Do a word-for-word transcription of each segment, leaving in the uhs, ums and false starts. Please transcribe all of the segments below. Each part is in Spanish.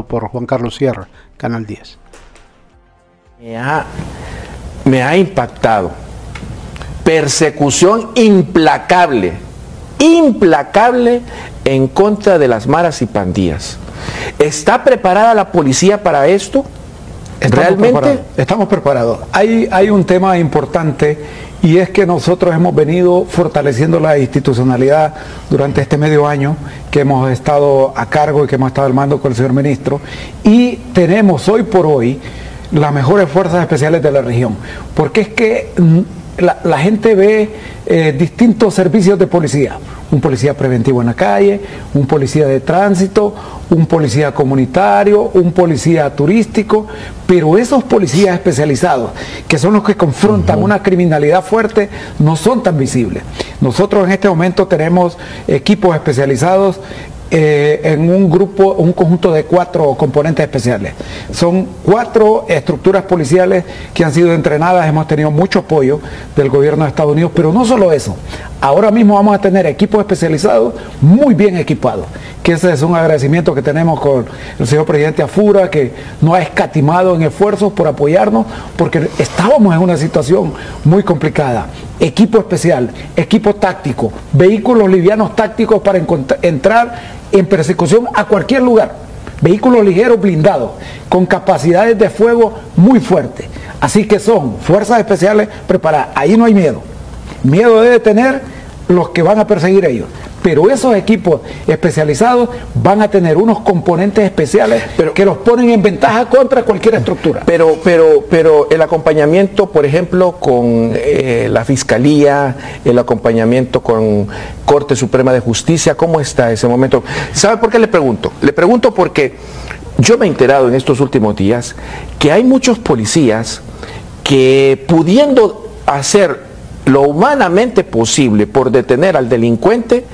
presentado por Juan Carlos Sierra, Canal diez. Me ha, me ha impactado. Persecución implacable, implacable en contra de las maras y pandillas. ¿Está preparada la policía para esto? Estamos ¿Realmente? Preparados, estamos preparados. Hay, hay un tema importante y es que nosotros hemos venido fortaleciendo la institucionalidad durante este medio año que hemos estado a cargo y que hemos estado al mando con el señor ministro, y tenemos hoy por hoy las mejores fuerzas especiales de la región, porque es que la, la gente ve eh, distintos servicios de policía: un policía preventivo en la calle, un policía de tránsito, un policía comunitario, un policía turístico, pero esos policías especializados, que son los que confrontan uh-huh. una criminalidad fuerte, no son tan visibles. Nosotros en este momento tenemos equipos especializados Eh, en un grupo, un conjunto de cuatro componentes especiales. Son cuatro estructuras policiales que han sido entrenadas, hemos tenido mucho apoyo del gobierno de Estados Unidos, pero no solo eso, ahora mismo vamos a tener equipos especializados muy bien equipados, que ese es un agradecimiento que tenemos con el señor presidente Afura, que no ha escatimado en esfuerzos por apoyarnos, porque estábamos en una situación muy complicada. Equipo especial, equipo táctico, vehículos livianos tácticos para entrar en persecución a cualquier lugar, vehículos ligeros blindados, con capacidades de fuego muy fuertes. Así que son fuerzas especiales preparadas. Ahí no hay miedo. Miedo debe tener los que van a perseguir ellos. Pero esos equipos especializados van a tener unos componentes especiales pero, que los ponen en ventaja contra cualquier estructura. Pero, pero, pero el acompañamiento, por ejemplo, con eh, la Fiscalía, el acompañamiento con Corte Suprema de Justicia, ¿cómo está ese momento? ¿Sabe por qué le pregunto? Le pregunto porque yo me he enterado en estos últimos días que hay muchos policías que, pudiendo hacer lo humanamente posible por detener al delincuente,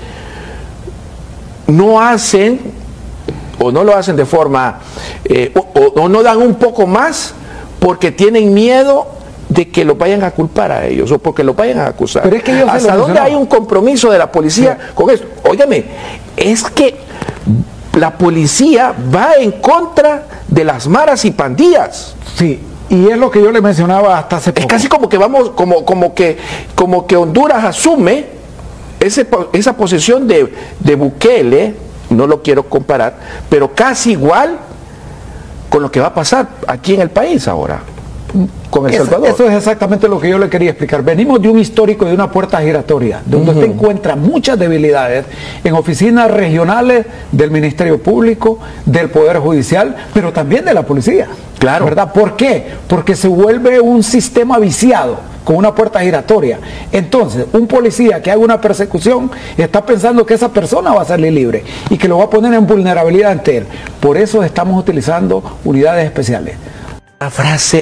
no hacen o no lo hacen de forma eh, o, o no dan un poco más porque tienen miedo de que los vayan a culpar a ellos o porque los vayan a acusar. Pero es que ¿hasta dónde hay un compromiso de la policía sí. con esto? Óigame, es que la policía va en contra de las maras y pandillas. Sí. Y es lo que yo le mencionaba hasta hace poco. Es casi como que vamos, como, como que, como que Honduras asume ese, esa posesión de, de Bukele, no lo quiero comparar, pero casi igual con lo que va a pasar aquí en el país ahora, con El Salvador. Eso, eso es exactamente lo que yo le quería explicar. Venimos de un histórico de una puerta giratoria, donde uh-huh. usted encuentra muchas debilidades en oficinas regionales del Ministerio Público, del Poder Judicial, pero también de la policía. Claro. ¿Verdad? ¿Por qué? Porque se vuelve un sistema viciado, con una puerta giratoria. Entonces, un policía que haga una persecución está pensando que esa persona va a salir libre y que lo va a poner en vulnerabilidad ante él. Por eso estamos utilizando unidades especiales. La frase...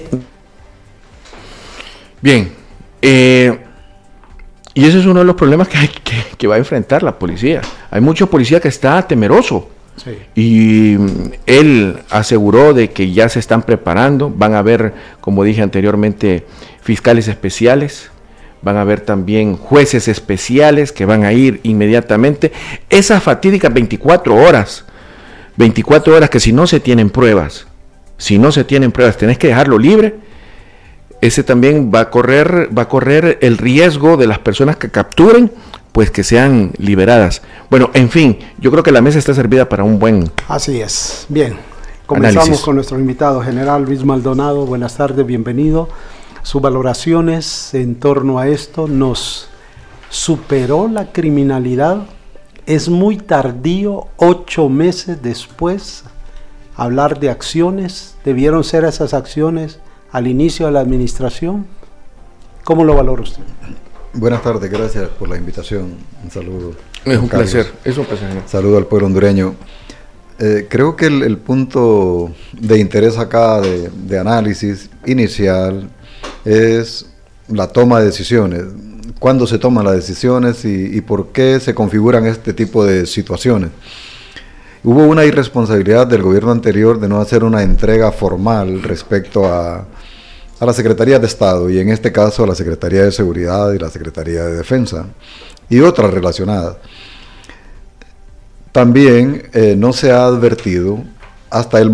Bien, eh, y ese es uno de los problemas que, hay, que, que va a enfrentar la policía. Hay muchos policías que están temerosos. Sí. Y él aseguró de que ya se están preparando, van a haber, como dije anteriormente, fiscales especiales, van a haber también jueces especiales que van a ir inmediatamente. Esas fatídicas veinticuatro horas, veinticuatro horas que si no se tienen pruebas, si no se tienen pruebas, tenés que dejarlo libre. Ese también va a correr, va a correr el riesgo de las personas que capturen, pues que sean liberadas. Bueno, en fin, yo creo que la mesa está servida para un buen Así es. Bien, comenzamos análisis. Con nuestro invitado general Luis Maldonado. Buenas tardes, bienvenido. Sus valoraciones en torno a esto. ¿Nos superó la criminalidad? ¿Es muy tardío, ocho meses después, hablar de acciones? ¿Debieron ser esas acciones al inicio de la administración? ¿Cómo lo valora usted? Buenas tardes, gracias por la invitación. Un saludo. Es un Carlos. placer, es un placer. Saludo al pueblo hondureño. Eh, creo que el, el punto de interés acá de, de análisis inicial es la toma de decisiones. ¿Cuándo se toman las decisiones y, y por qué se configuran este tipo de situaciones? Hubo una irresponsabilidad del gobierno anterior de no hacer una entrega formal respecto a, a la Secretaría de Estado, y en este caso a la Secretaría de Seguridad y la Secretaría de Defensa, y otras relacionadas. También eh, no se ha advertido hasta el